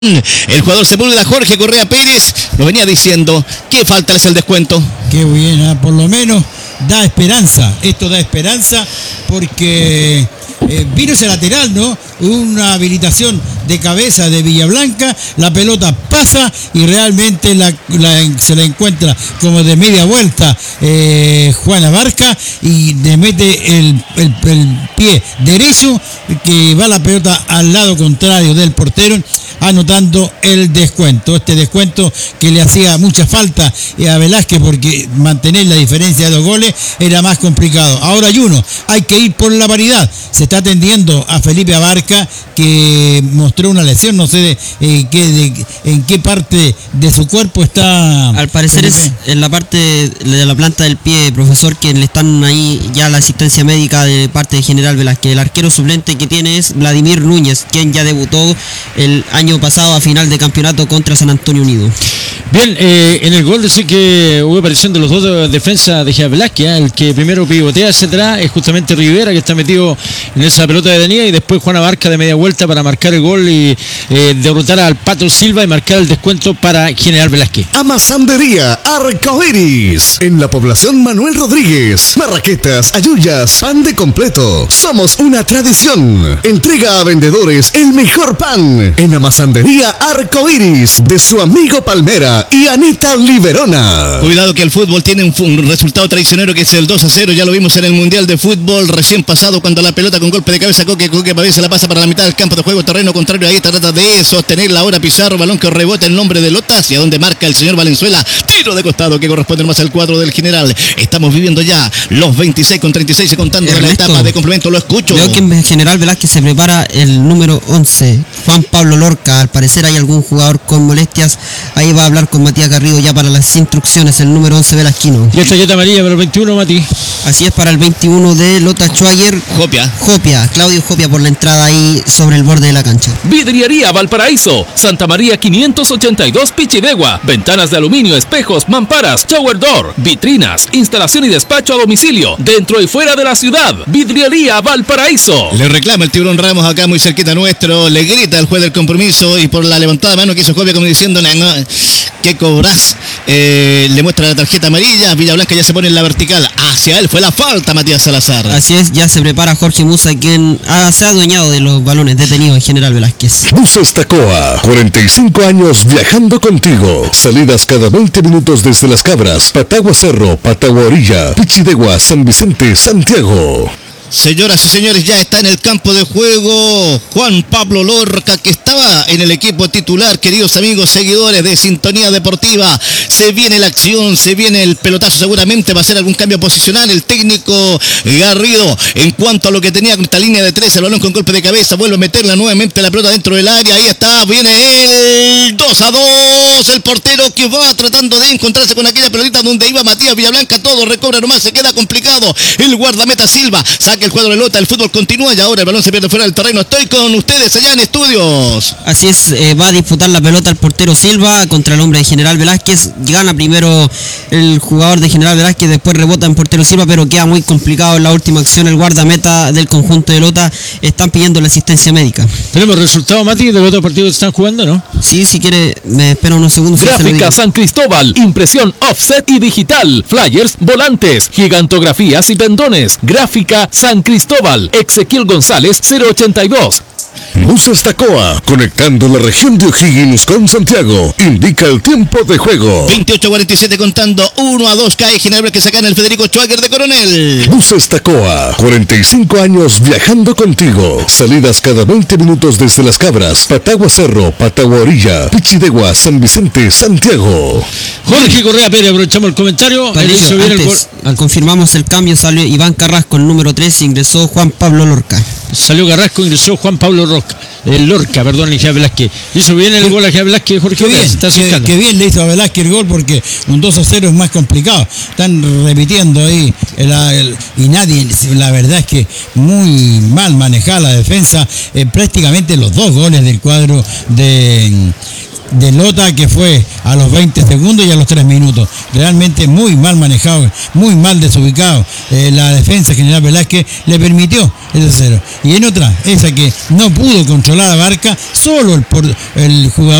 El jugador Sepúlveda, Jorge Correa Pérez, lo venía diciendo, ¿qué falta es el descuento? Qué bien, por lo menos da esperanza, esto da esperanza porque vino ese lateral, ¿no? Una habilitación de cabeza de Villablanca, la pelota pasa y realmente se la encuentra como de media vuelta Juan Abarca y le mete el pie derecho que va la pelota al lado contrario del portero, anotando el descuento. Este descuento que le hacía mucha falta a Velázquez porque mantener la diferencia de 2 goles era más complicado. Ahora hay uno, hay que ir por la paridad. Se está atendiendo a Felipe Abarca que mostró una lesión, no sé en qué parte de su cuerpo está. Al parecer Felipe. Es en la parte de la planta del pie, profesor, que le están ahí ya la asistencia médica de parte de General Velázquez. El arquero suplente que tiene es Vladimir Núñez, quien ya debutó el año pasado a final de campeonato contra San Antonio Unido. Bien, en el gol decir que hubo aparición de los dos defensas de General Velázquez, el que primero pivotea hacia atrás es justamente Rivera, que está metido en esa pelota de Daniel, y después Juan Abarca de media vuelta para marcar el gol y derrotar al Pato Silva y marcar el descuento para General Velázquez. Amasandería Arcoiris, en la población Manuel Rodríguez. Marraquetas, ayuyas, pan de completo. Somos una tradición. Entrega a vendedores el mejor pan en Amasandería Arcoiris de su amigo Palmera y Anita Liberona. Cuidado que el fútbol tiene un resultado traicionero que es el 2-0, ya lo vimos en el Mundial de Fútbol recién pasado cuando la pelota con golpe de cabeza Coque Pavés la pasa para la mitad del campo de juego, terreno contrario, ahí trata de sostenerla ahora Pizarro, balón que rebota en nombre de Lota, hacia donde marca el señor Valenzuela, tiro de costado que corresponde más al cuadro del General. Estamos viviendo ya los 26:36 contando de la etapa de complemento, lo escucho. Veo que en General Velázquez se prepara el número 11, Juan Pablo Lorca. Al parecer hay algún jugador con molestias, ahí va a hablar con Matías Garrido ya para las instrucciones, el número 11 Velasquino. Y esta tarjeta amarilla para el 21, Mati. Así es, para el 21 de Lota Schwager. Jopia, Claudio Jopia por la entrada ahí sobre el borde de la cancha. Vidriería Valparaíso, Santa María 582 Pichidegua, ventanas de aluminio, espejos, mamparas, shower door, vitrinas, instalación y despacho a domicilio, dentro y fuera de la ciudad. Vidriería Valparaíso. Le reclama el Tiburón Ramos acá muy cerquita nuestro, le grita al juez del compromiso y por la levantada mano que hizo Jopia como diciendo, no, ¿qué cobras? Le muestra la tarjeta amarilla, Villablanca ya se pone en la vertical, hacia él fue la falta, Matías Salazar. Así es, ya se prepara Jorge Musa, quien se ha adueñado de los balones detenidos en General Velázquez. Buses Tacoa, 45 años viajando contigo. Salidas cada 20 minutos desde Las Cabras, Patagua Cerro, Patagua Orilla, Pichidegua, San Vicente, Santiago. Señoras y señores, ya está en el campo de juego Juan Pablo Lorca, que estaba en el equipo titular. Queridos amigos, seguidores de Sintonía Deportiva, se viene la acción, se viene el pelotazo, seguramente va a ser algún cambio posicional. El técnico Garrido, en cuanto a lo que tenía con esta línea de 3, el balón con golpe de cabeza, vuelve a meterla nuevamente la pelota dentro del área. Ahí está, viene el 2-2, el portero que va tratando de encontrarse con aquella pelotita donde iba Matías Villablanca, todo recobra nomás, se queda complicado. El guardameta Silva saca el cuadro de Lota, el fútbol continúa y ahora el balón se pierde fuera del terreno. Estoy con ustedes allá en estudios. Así es, va a disputar la pelota el portero Silva contra el hombre de General Velázquez. Gana primero el jugador de General Velázquez, después rebota en portero Silva, pero queda muy complicado en la última acción. El guardameta del conjunto de Lota están pidiendo la asistencia médica. ¿Tenemos resultado, Mati, de los otros partidos que están jugando, no? Sí, si quiere, me espera unos segundos. Gráfica San Cristóbal, impresión offset y digital, flyers, volantes, gigantografías y pendones. Gráfica San Cristóbal, Ezequiel González 082. Buses Tacoa, conectando la región de O'Higgins con Santiago. Indica el tiempo de juego. 28:47 contando 1-2, cae General que saca en el Federico Schwager de Coronel. Buses Tacoa, 45 años viajando contigo. Salidas cada 20 minutos desde Las Cabras, Patagua Cerro, Patagua Orilla, Pichidegua, San Vicente, Santiago. Jorge Correa Pérez, aprovechamos el comentario. Confirmamos el cambio, salió Iván Carrasco, el número 3, ingresó Juan Pablo Lorca. Salió Carrasco, ingresó Juan Pablo Lorca, en General Velázquez. Hizo bien el gol a General Velázquez, Jorge. Qué bien le hizo a Velázquez el gol porque un 2-0 es más complicado. Están repitiendo ahí y nadie, la verdad es que muy mal manejada la defensa. Prácticamente los 2 goles del cuadro de de Lota, que fue a los 20 segundos y a los 3 minutos. Realmente muy mal manejado, muy mal desubicado. La defensa General Velázquez le permitió ese 0. Y en otra, esa que no pudo controlar a Barca, solo el jugador